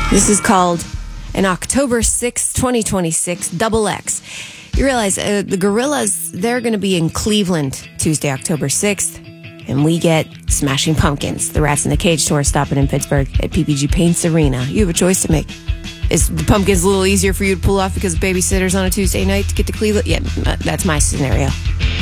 This is called an October 6th, 2026 Double X. You realize the Gorillaz, they're going to be in Cleveland Tuesday, October 6th. And we get Smashing Pumpkins, the Rats in the Cage tour, stopping in Pittsburgh at PPG Paints Arena. You have a choice to make. Is the Pumpkins a little easier for you to pull off because babysitter's on a Tuesday night to get to Cleveland? Yeah, that's my scenario.